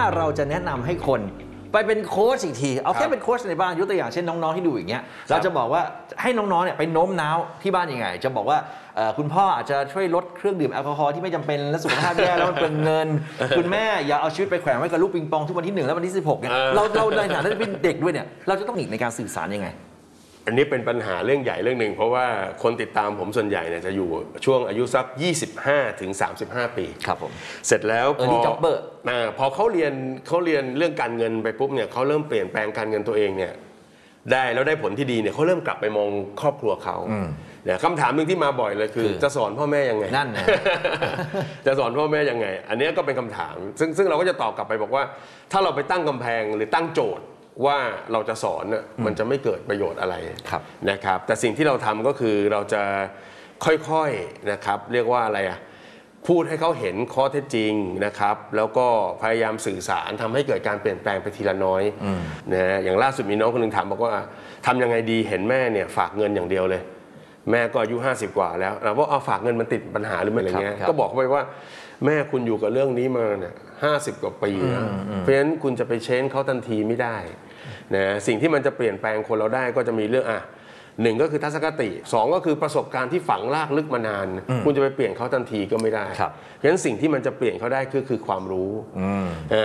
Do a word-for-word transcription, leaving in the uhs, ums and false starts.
เราจะแนะนำให้คนไปเป็นโค้ชอีกทีเอาแค่เป็นโค้ชในบ้านยกตัวอย่างเช่นน้องๆที่ดูอย่างเงี้ยเราจะบอกว่าให้น้องๆเนี่ยไปโน้มน้าวที่บ้านยังไงจะบอกว่าคุณพ่ออาจจะช่วยลดเครื่องดื่มแอลกอฮอล์ที่ไม่จำเป็นและสุขภาพแย่แล้วมันเป็นเงินคุณแม่อย่าเอาชีวิตไปแขวนไว้กับลูกปิงปองทุกวันที่หนึ่งและวันที่สิบหกเนี่ยเราเราในฐานะที่เป็นเด็กด้วยเนี่ยเราจะต้องหนีในการสื่อสารยังไงอันนี้เป็นปัญหาเรื่องใหญ่เรื่องหนึ่งเพราะว่าคนติดตามผมส่วนใหญ่เนี่ยจะอยู่ช่วงอายุสักยี่สิบห้าถึงสามสิบห้าปีครับผมเสร็จแล้วพอ jobber พอเขาเรียนเขาเรียนเรื่องการเงินไปปุ๊บเนี่ยเขาเริ่มเปลี่ยนแปลงการเงินตัวเองเนี่ยได้แล้วได้ผลที่ดีเนี่ยเขาเริ่มกลับไปมองครอบครัวเขาเนี่ยคำถามหนึ่งที่มาบ่อยเลยคือจะสอนพ่อแม่ยังไงนั่นนะจะสอนพ่อแม่ยังไงอันนี้ก็เป็นคำถามซึ่งซึ่งเราก็จะตอบกลับไปบอกว่าถ้าเราไปตั้งกำแพงหรือตั้งโจทย์ว่าเราจะสอนมันจะไม่เกิดประโยชน์อะไรนะครับแต่สิ่งที่เราทำก็คือเราจะค่อยๆนะครับเรียกว่าอะไรอ่ะพูดให้เขาเห็นข้อเท็จจริงนะครับแล้วก็พยายามสื่อสารทำให้เกิดการเปลี่ยนแปลงไปทีละน้อยนะอย่างล่าสุดมีน้องคนหนึ่งถามบอกว่าทำยังไงดีเห็นแม่เนี่ยฝากเงินอย่างเดียวเลยแม่ก็อายุห้าสิบกว่าแล้วเราว่าเอาฝากเงินมันติดปัญหาหรือไม่อะไรเงี้ยก็บอกไปว่าแม่คุณอยู่กับเรื่องนี้มาเนี่ยห้าสิบกว่าปีนะเพราะฉะนั้นคุณจะไปเชนเขาทันทีไม่ได้นะสิ่งที่มันจะเปลี่ยนแปลงคนเราได้ก็จะมีเรื่องอ่ะหนึ่งก็คือทัศนคติสองก็คือประสบการณ์ที่ฝังลากลึกมานานคุณจะไปเปลี่ยนเขาทันทีก็ไม่ได้เพราะฉะนั้นสิ่งที่มันจะเปลี่ยนเขาได้คือคือความรู้